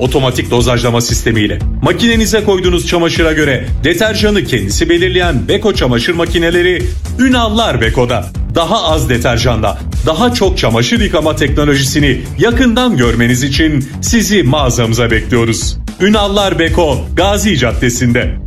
otomatik dozajlama sistemiyle. Makinenize koyduğunuz çamaşıra göre deterjanı kendisi belirleyen Beko çamaşır makineleri Ünallar Beko'da. Daha az deterjanla daha çok çamaşır yıkama teknolojisini yakından görmeniz için sizi mağazamıza bekliyoruz. Ünallar Beko, Gazi Caddesi'nde.